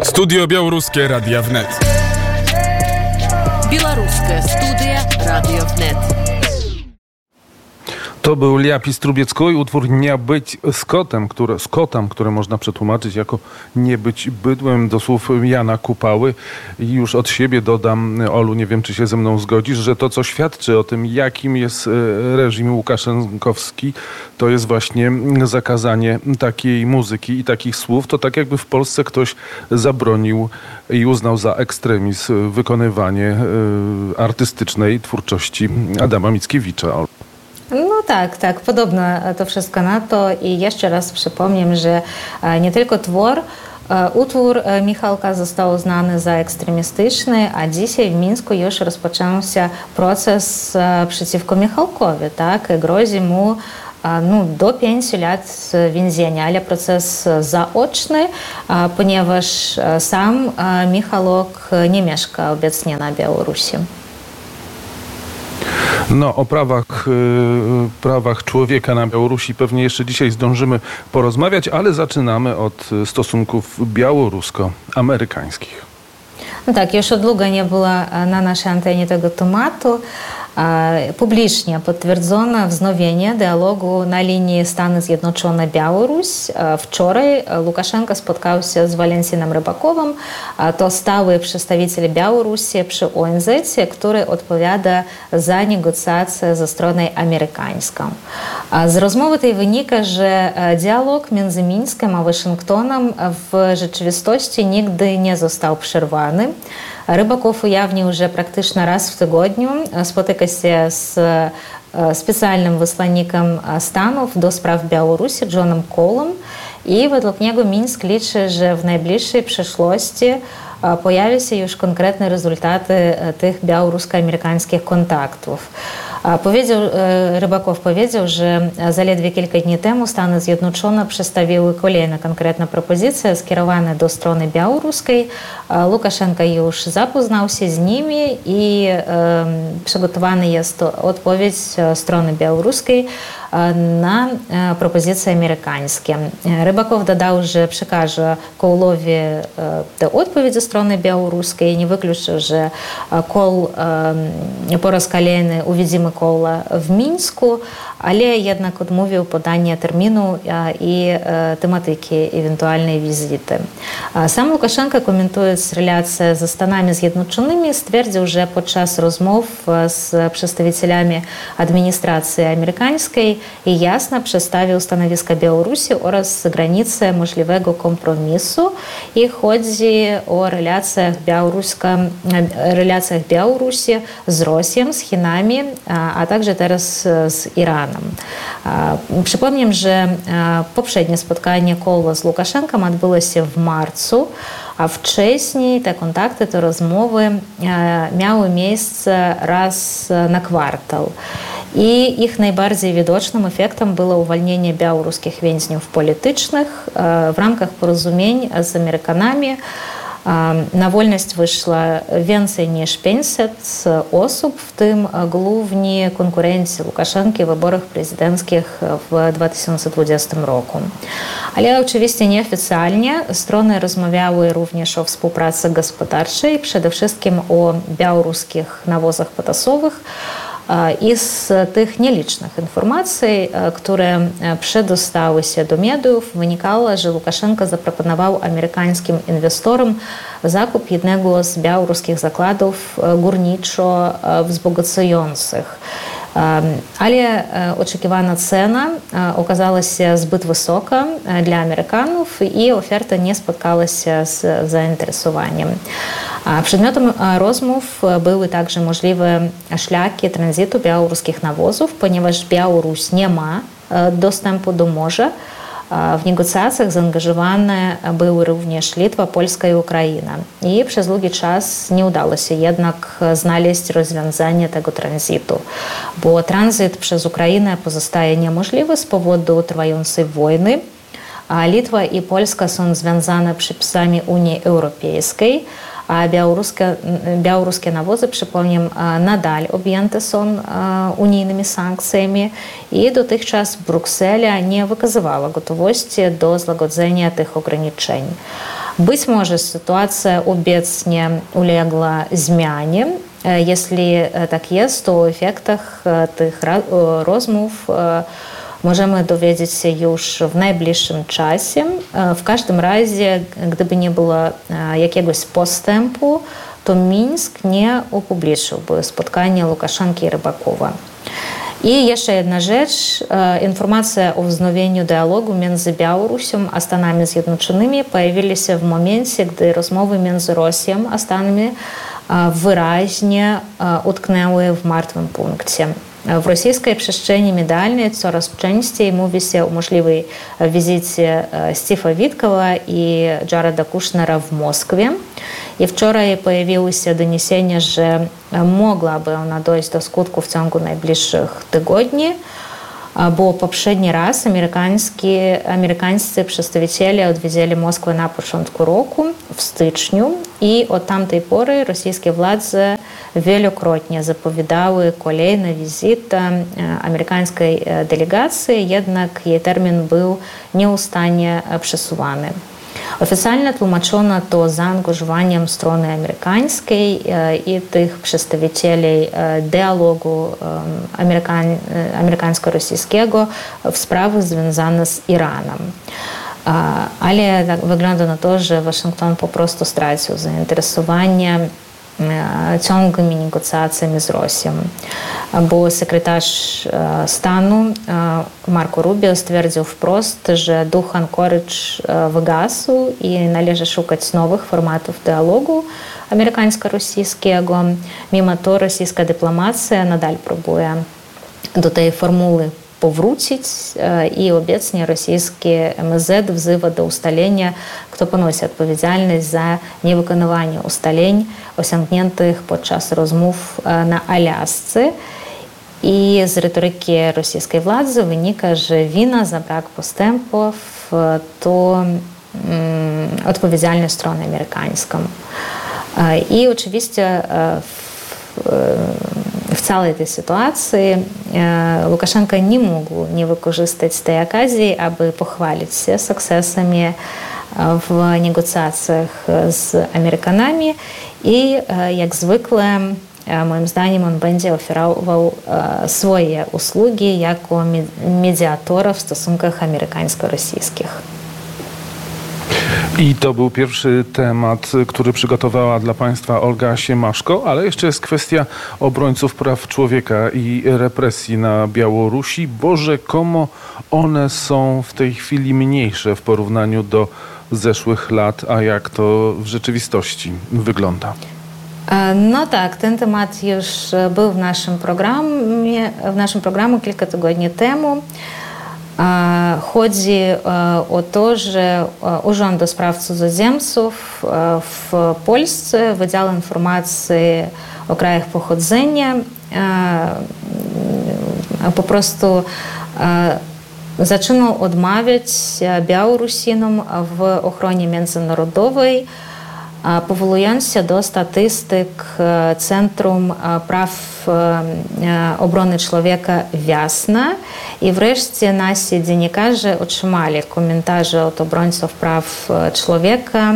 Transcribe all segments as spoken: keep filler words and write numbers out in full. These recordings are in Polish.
Studio Białoruskie Radia Wnet. Białoruskie Studio Radio Wnet. To był Ляпис Trubiecko i utwór Nie być skotem, które, skotem, które można przetłumaczyć jako nie być bydłem, do słów Jana Kupały. I już od siebie dodam, Olu, nie wiem, czy się ze mną zgodzisz, że to, co świadczy o tym, jakim jest reżim łukaszenkowski, to jest właśnie zakazanie takiej muzyki i takich słów. To tak jakby w Polsce ktoś zabronił i uznał za ekstremizm wykonywanie artystycznej twórczości Adama Mickiewicza. No tak, tak, podobno to wszystko na to i jeszcze raz przypomnę, że nie tylko twór, utwór Michalka został uznany za ekstremistyczny, a dzisiaj w Mińsku już rozpoczął się proces przeciwko Michalkowi, tak, grozi mu no, do pięciu lat więzienia, ale proces zaoczny, ponieważ sam Michalok nie mieszka obecnie na Białorusi. No, o prawach, prawach człowieka na Białorusi pewnie jeszcze dzisiaj zdążymy porozmawiać, ale zaczynamy od stosunków białorusko-amerykańskich. No tak, już od długo nie było na naszej antenie tego tematu. Publicznie potwierdzono wznowienie dialogu na linii Stany Zjednoczone-Białoruś. Wczoraj Łukaszenka spotkał się z Walencinem Rybakowem, to stały przedstawiciel Białorusi przy O N Z, który odpowiada za negocjacje ze stroną amerykańską. Z rozmowy tej wynika, że dialog między Mińskiem a Waszyngtonem w rzeczywistości nigdy nie został przerwany. Rybakow ujawnił, że praktycznie raz w tygodniu spotyka się z specjalnym wysłannikiem Stanów do spraw Białorusi Johnem Colem i według niego Mińsk liczy, że w najbliższej przyszłości pojawią się już konkretne rezultaty tych białorusko-amerykańskich kontaktów. Powiedział, Rybakow powiedział, że zaledwie kilka dni temu Stany Zjednoczone przedstawiły kolejne konkretne propozycje skierowane do strony białoruskiej. Łukaszenka już zapoznał się z nimi i e, przygotowany jest odpowiedź strony białoruskiej na propozycje amerykańskie. Rybakow dodał, że przekaże Kołowi tę odpowiedź ze strony białoruskiej. Nie wykluczył, że Koł po raz kolejny uwidzimy Koła w Mińsku, ale jednak odmówił podania terminu i tematyki ewentualnej wizyty. Sam Łukaszenka, komentując relacje ze Stanami Zjednoczonymi, stwierdził, że podczas rozmów z przedstawicielami administracji amerykańskiej i jasno przedstawił stanowisko Białorusi oraz granice możliwego kompromisu i chodzi o relacjach, relacjach Białorusi z Rosją, z Chinami, a także teraz z Iranem. Przypomnę, że poprzednie spotkanie Koła z Łukaszenką odbyło się w marcu, a wcześniej te kontakty, te rozmowy miały miejsce raz na kwartał. I ich najbardziej widocznym efektem było uwolnienie białoruskich więźniów politycznych w ramach porozumień z Amerykanami. Na wolność wyszło więcej niż pięćset osób, w tym główni konkurenci Łukaszenki w wyborach prezydenckich w dwa tysiące dwudziestym roku. Ale oczywiście nieoficjalnie strony rozmawiały również o współpracy gospodarczej, przede wszystkim o białoruskich nawozach potasowych. I z tych nielicznych informacji, które przedostały się do mediów, wynikało, że Łukaszenka zaproponował amerykańskim inwestorom zakup jednego z białoruskich zakładów górniczo wzbogacających. Ale oczekiwana cena okazała się zbyt wysoka dla Amerykanów i oferta nie spotkała się z zainteresowaniem. Przedmiotem rozmów były także możliwe szlaki tranzytu białoruskich nawozów, ponieważ Białoruś nie ma dostępu do morza. W negocjacjach zaangażowane były również Litwa, Polska i Ukraina. I przez długi czas nie udało się jednak znaleźć rozwiązanie tego tranzytu, bo tranzyt przez Ukrainę pozostaje niemożliwy z powodu trwającej wojny. Litwa i Polska są związane przepisami Unii Europejskiej, a białoruskie, białoruskie nawozy, przypomnę, nadal objęte są unijnymi sankcjami i dotychczas Bruksela nie wykazywała gotowości do złagodzenia tych ograniczeń. Być może sytuacja obecnie uległa zmianie. Jeśli tak jest, to o efektach tych rozmów możemy dowiedzieć się już w najbliższym czasie. W każdym razie, gdyby nie było jakiegoś postępu, to Mińsk nie upubliczniłby spotkania Łukaszenki i Rybakowa. I jeszcze jedna rzecz. Informacja o wznowieniu dialogu między Białorusią a Stanami Zjednoczonymi pojawiły się w momencie, gdy rozmowy między Rosją a Stanami wyraźnie utknęły w martwym punkcie. W rosyjskiej przestrzeni medialnej coraz częściej mówi się o możliwej wizycie Steve'a Witkowa i Jareda Kushnera w Moskwie. I wczoraj pojawiły się doniesienia, że mogłaby ona dojść do skutku w ciągu najbliższych tygodni, bo poprzedni raz amerykańscy przedstawiciele odwiedzili Moskwę na początku roku, w styczniu, i od tamtej pory rosyjskie władze wielokrotnie zapowiadały kolejne wizyty amerykańskiej delegacji, jednak jej termin był nieustannie przesuwany. Oficjalnie tłumaczono to zaangażowaniem strony amerykańskiej i tych przedstawicieli dialogu amerykań, amerykańsko-rosyjskiego w sprawach związanych z Iranem. Ale tak wygląda na to, że Waszyngton po prostu stracił zainteresowanie ciągłymi negocjacjami z Rosją, bo sekretarz stanu Marco Rubio stwierdził wprost, że duch Anchorage wygasł i należy szukać nowych formatów dialogu amerykańsko-rosyjskiego. Mimo to rosyjska dyplomacja nadal próbuje do tej formuły powrócić i obecnie rosyjski M S Z wzywa do ustalenia, kto ponosi odpowiedzialność za niewykonywanie ustaleń osiągniętych podczas rozmów na Alasce. I z retoryki rosyjskiej władzy wynika, że wina za brak postępów to um, odpowiedzialność strony amerykańskiej. I oczywiście w całej tej sytuacji Łukaszenka nie mógł nie wykorzystać tej okazji, aby pochwalić się sukcesami w negocjacjach z Amerykanami i jak zwykle, moim zdaniem, on będzie oferował swoje usługi jako mediatora w stosunkach amerykańsko-rosyjskich. I to był pierwszy temat, który przygotowała dla Państwa Olga Siemaszko, ale jeszcze jest kwestia obrońców praw człowieka i represji na Białorusi, bo rzekomo one są w tej chwili mniejsze w porównaniu do zeszłych lat, a jak to w rzeczywistości wygląda? No tak, ten temat już był w naszym programie, w naszym programie kilka tygodni temu. Chodzi o to, że Urząd do Spraw Cudzoziemców w Polsce wydział informacji o krajach pochodzenia, po prostu zaczynał odmawiać Białorusinom w ochronie międzynarodowej, powołując się do statystyk Centrum Praw Obrony Człowieka Wiasna. I wreszcie nasi dziennikarze otrzymali komentarze od obrońców praw człowieka.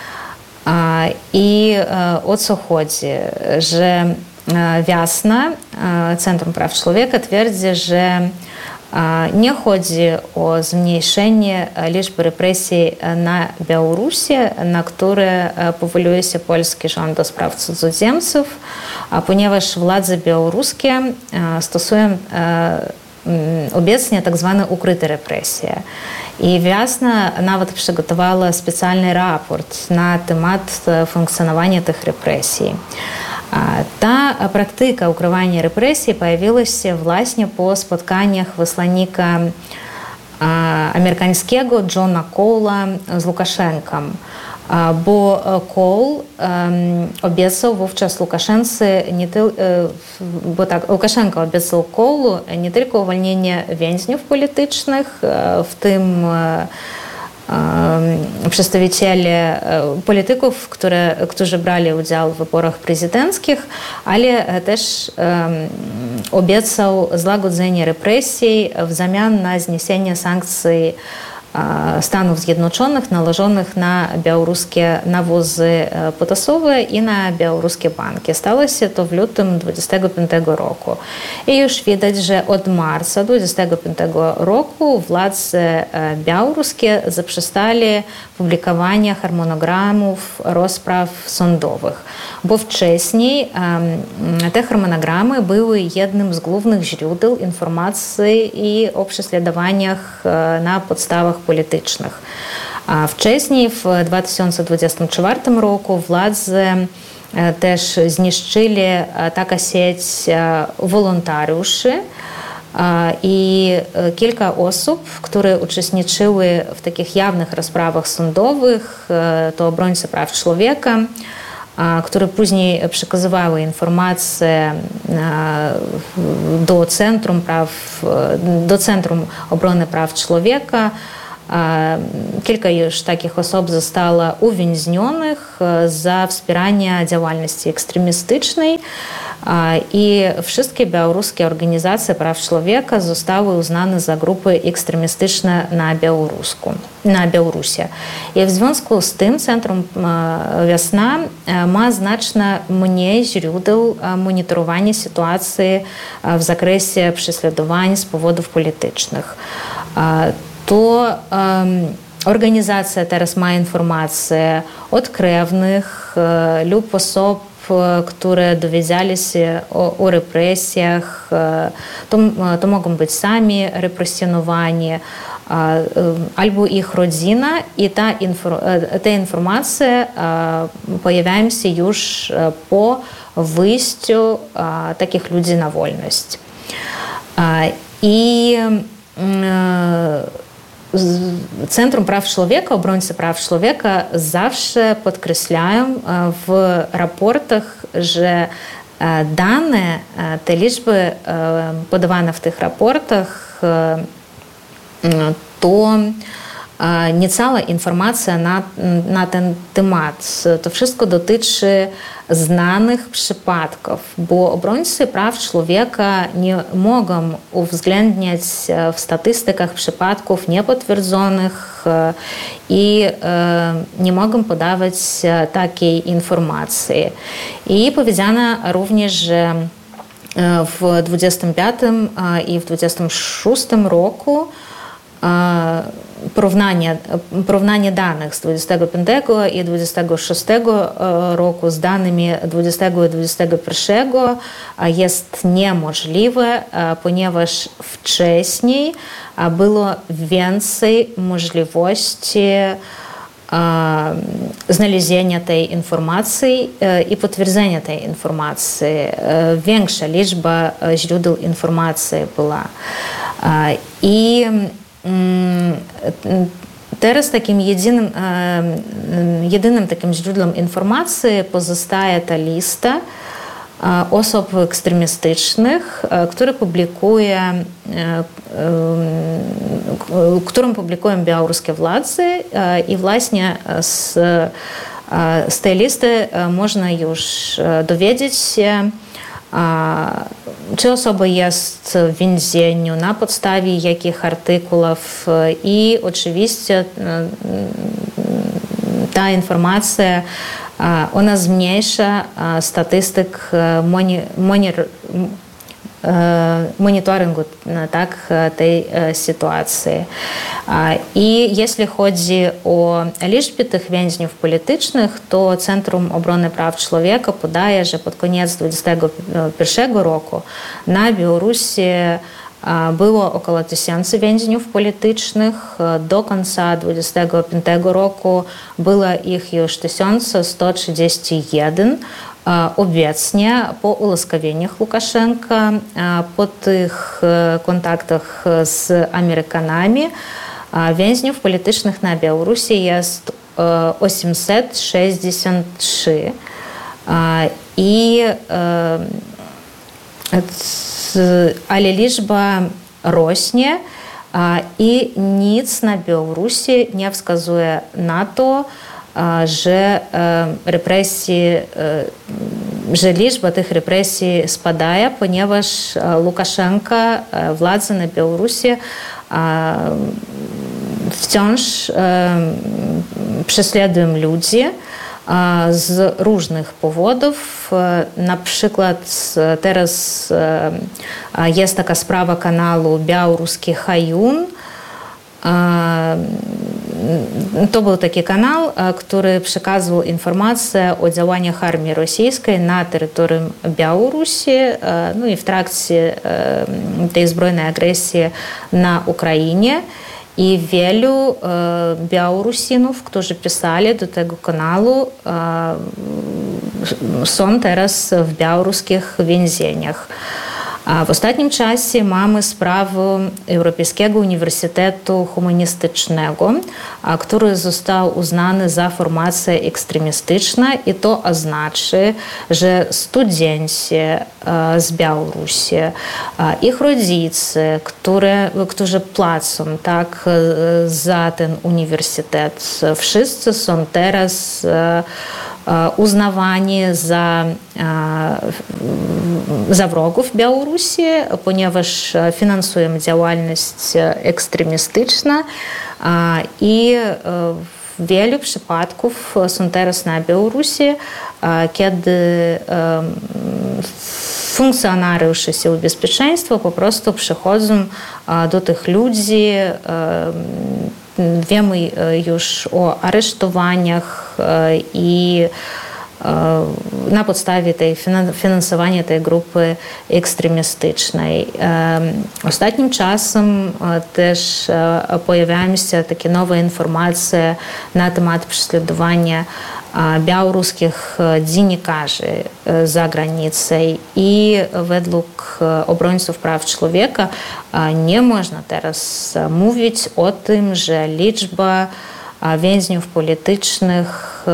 I o co chodzi? Że Wiasna, Centrum Praw Człowieka, twierdzi, że nie chodzi o zmniejszenie liczby represji na Białorusi, na które powołuje się polski rząd do spraw cudzoziemców, ponieważ władze białoruskie stosują obecnie tak zwane ukryte represje. I Wiasna nawet przygotowała specjalny raport na temat funkcjonowania tych represji. Ta praktyka ukrywania represji pojawiła się właśnie po spotkaniach wysłannika amerykańskiego Johna Cole'a z Łukaszenką, bo Cole obiecał wówczas Łukaszence, nie tyl, bo tak, Łukaszenka obiecał Cole'u nie tylko uwolnienie więźniów politycznych, w tym przedstawiciele polityków, które, którzy brali udział w wyborach prezydenckich, ale też obiecał złagodzenie represji w zamian na zniesienie sankcji Stanów Zjednoczonych nałożonych na białoruskie nawozy potasowe i na białoruskie banki. Stało się to w lutym dwudziestego piątego roku. I już widać, że od marca dwudziestego piątego roku władze białoruskie zaprzestali publikowania harmonogramów rozpraw sądowych, bo wcześniej te harmonogramy były jednym z głównych źródeł informacji i o prześladowaniach na podstawach politycznych. A wcześniej w dwa tysiące dwudziestym czwartym roku władze też zniszczyli taką sieć wolontariuszy i kilka osób, które uczestniczyły w takich jawnych rozprawach sądowych, to obrońcy praw człowieka, które później przekazywały informacje do Centrum Praw, do Centrum Obrony Praw Człowieka. Kilka już takich osób zostało uwięzionych za wspieranie działalności ekstremistycznej i wszystkie białoruskie organizacje praw człowieka zostały uznane za grupy ekstremistyczne na Białorusku, na Białorusi. I w związku z tym Centrum Wiosna ma znacznie mniej źródeł monitorowania sytuacji w zakresie prześladowań z powodów politycznych. To um, organizacja teraz ma informacje od krewnych e, lub osób, e, które dowiedzieli się o, o represjach. E, to, to mogą być sami represjonowani, e, e, albo ich rodzina i ta info, e, te informacje e, pojawiają się już e, po wyjściu e, takich ludzi na wolność. E, I e, Centrum Praw Człowieka, obrońcy praw człowieka zawsze podkreślają w raportach, że dane, te liczby podawane w tych raportach, to niecała informacja na, na ten temat. To wszystko dotyczy znanych przypadków, bo obrońcy praw człowieka nie mogą uwzględniać w statystykach przypadków niepotwierdzonych i nie mogą podawać takiej informacji. I powiedziano również, że w dwudziestym piątym i w dwudziestym szóstym roku Porównanie, porównanie danych z dwudziestego piątego i dwudziestego szóstego roku z danymi dwudziestego i dwudziestego pierwszego jest niemożliwe, ponieważ wcześniej było więcej możliwości znalezienia tej informacji i potwierdzenia tej informacji. Większa liczba źródeł informacji była. I teraz takim jedynym, jedynym takim źródłem informacji pozostaje ta lista osób ekstremistycznych, które publikuje, którą publikują białoruskie władze i właśnie z, z tej listy można już dowiedzieć się, czy osoba jest w więzieniu, na podstawie jakich artykułów i oczywiście ta informacja ona zmniejsza statystyk monitoringu tak, tej sytuacji. I jeśli chodzi o liczbę tych więźniów politycznych, to Centrum Obrony Praw Człowieka podaje, że pod koniec dwudziestego pierwszego roku na Białorusi było około tysiąca więźniów politycznych. Do końca dwudziestego piątego roku było ich już tysiąc sto trzydzieści jeden. Obecnie po ułaskawieniach Łukaszenka, po tych kontaktach z Amerykanami, więźniów politycznych na Białorusi jest osiemset sześćdziesiąt trzy. I ale liczba rośnie i nic na Białorusi nie wskazuje na to, że represji, że liczba tych represji spadaje, ponieważ Łukaszenka, władze na Białorusi wciąż prześladują ludzi z różnych powodów. Na przykład teraz jest taka sprawa kanału Białoruski Hajun. To był taki kanał, który przekazywał informacje o działaniach armii rosyjskiej na terytorium Białorusi, no i w trakcie tej zbrojnej agresji na Ukrainie. I wielu e, Białorusinów, którzy pisali do tego kanału, e, są teraz w białoruskich więzieniach. A w ostatnim czasie mamy sprawę Europejskiego Uniwersytetu Humanistycznego, a, który został uznany za formację ekstremistyczną i to oznacza, że studenci a, z Białorusi, a, ich rodzice, które, którzy płacą tak, za ten uniwersytet, wszyscy są teraz a, uznawani za, za wrogów Białorusi, ponieważ finansują działalność ekstremistyczną i w wielu przypadków są teraz na Białorusi, kiedy funkcjonariusze sił bezpieczeństwa po prostu przychodzą do tych ludzi. Wiemy już o aresztowaniach i na podstawie tej finansowania tej grupy ekstremistycznej. Ostatnim czasem też pojawiają się takie nowe informacje na temat prześladowania białoruskich dziennikarzy za granicą i według obrońców praw człowieka nie można teraz mówić o tym, że liczba więźniów politycznych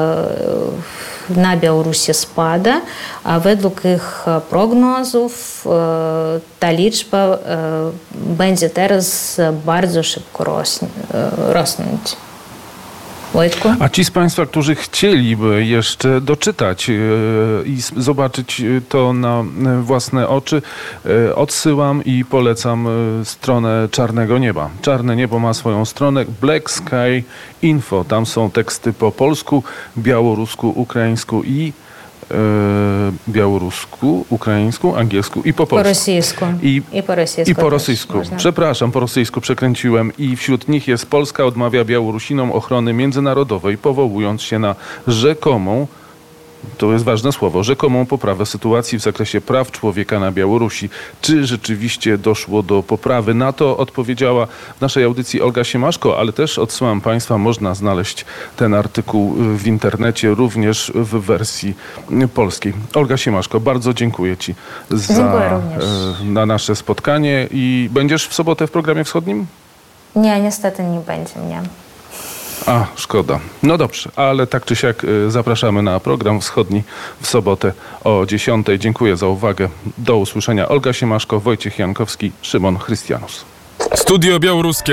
na Białorusi spada, a według ich prognozów ta liczba będzie teraz bardzo szybko rosnąć. Wojtku? A ci z Państwa, którzy chcieliby jeszcze doczytać i zobaczyć to na własne oczy, odsyłam i polecam stronę Czarnego Nieba. Czarne Niebo ma swoją stronę Black Sky Info. Tam są teksty po polsku, białorusku, ukraińsku i e, białorusku, ukraińsku, angielsku i po polsku. Po rosyjsku. I, I po rosyjsku. I po rosyjsku. Przepraszam, po rosyjsku przekręciłem. I wśród nich jest Polska odmawia Białorusinom ochrony międzynarodowej, powołując się na rzekomą, to jest ważne słowo, rzekomą poprawę sytuacji w zakresie praw człowieka na Białorusi. Czy rzeczywiście doszło do poprawy? Na to odpowiedziała w naszej audycji Olga Siemaszko, ale też odsyłam Państwa, można znaleźć ten artykuł w internecie, również w wersji polskiej. Olga Siemaszko, bardzo dziękuję Ci za dziękuję również. na nasze spotkanie. I będziesz w sobotę w programie wschodnim? Nie, niestety nie będzie mnie. A, szkoda. No dobrze, ale tak czy siak zapraszamy na program wschodni w sobotę o dziesiątej. Dziękuję za uwagę. Do usłyszenia. Olga Siemaszko, Wojciech Jankowski, Szymon Chrystianus. Studio Białoruskie.